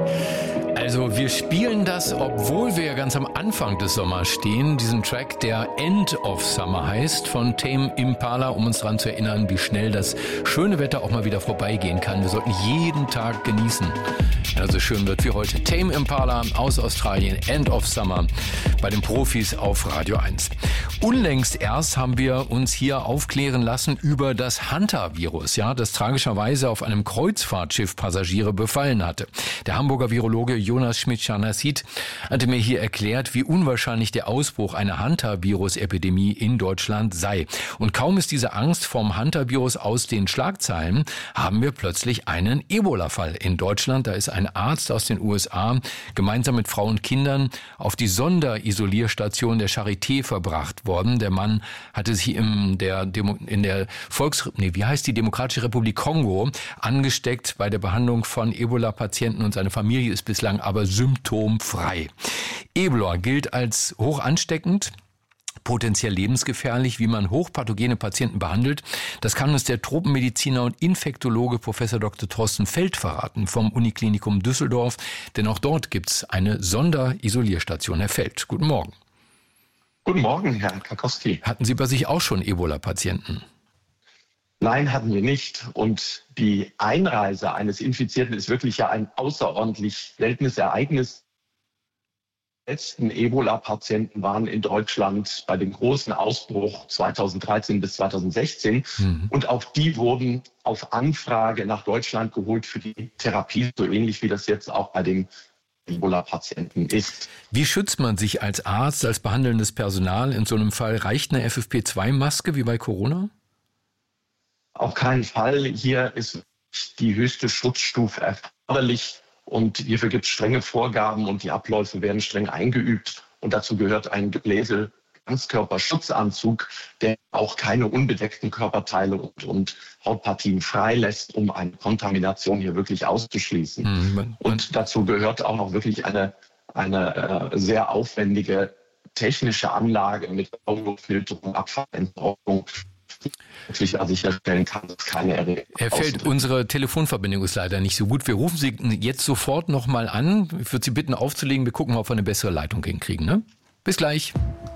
Also wir spielen das, obwohl wir ja ganz am Anfang des Sommers stehen, diesen Track, der End of Summer heißt, von Tame Impala, um uns daran zu erinnern, wie schnell das schöne Wetter auch mal wieder vorbeigehen kann. Wir sollten jeden Tag genießen, wenn er so schön wird wie heute. Tame Impala aus Australien, End of Summer, bei den Profis auf Radio 1. Unlängst erst haben wir uns hier aufklären lassen über das Hantavirus, ja, das tragischerweise auf einem Kreuzfahrtschiff Passagiere befallen hatte. Der Hamburger Virologe Jonas Schmidt-Scharnazit hatte mir hier erklärt, wie unwahrscheinlich der Ausbruch einer Hantavirus-Epidemie in Deutschland sei. Und kaum ist diese Angst vom Hantavirus aus den Schlagzeilen, haben wir plötzlich einen Ebola-Fall in Deutschland. Da ist ein Arzt aus den USA gemeinsam mit Frau und Kindern auf die Sonderisolierstation der Charité verbracht worden. Der Mann hatte sich in der Demokratische Republik Kongo angesteckt bei der Behandlung von Ebola-Patienten und seine Familie ist bislang aber symptomfrei. Ebola gilt als hoch ansteckend, potenziell lebensgefährlich, wie man hochpathogene Patienten behandelt. Das kann uns der Tropenmediziner und Infektologe Professor Dr. Thorsten Feld verraten vom Uniklinikum Düsseldorf, denn auch dort gibt es eine Sonderisolierstation. Herr Feld, guten Morgen. Guten Morgen, Herr Karkowski. Hatten Sie bei sich auch schon Ebola-Patienten? Nein, hatten wir nicht. Und die Einreise eines Infizierten ist wirklich ja ein außerordentlich seltenes Ereignis. Die letzten Ebola-Patienten waren in Deutschland bei dem großen Ausbruch 2013 bis 2016. Und auch die wurden auf Anfrage nach Deutschland geholt für die Therapie, so ähnlich wie das jetzt auch bei den Ebola-Patienten ist. Wie schützt man sich als Arzt, als behandelndes Personal in so einem Fall? Reicht eine FFP2-Maske wie bei Corona? Auf keinen Fall. Hier ist die höchste Schutzstufe erforderlich und hierfür gibt es strenge Vorgaben und die Abläufe werden streng eingeübt. Und dazu gehört ein Ganzkörperschutzanzug, der auch keine unbedeckten Körperteile und Hautpartien freilässt, um eine Kontamination hier wirklich auszuschließen. Und dazu gehört auch noch wirklich eine sehr aufwendige technische Anlage mit Filterung, Abfallentsorgung, sicherstellen kann, dass keine Erreger. Herr Feld, unsere Telefonverbindung ist leider nicht so gut. Wir rufen Sie jetzt sofort nochmal an. Ich würde Sie bitten aufzulegen. Wir gucken mal, ob wir eine bessere Leitung hinkriegen. Ne? Bis gleich.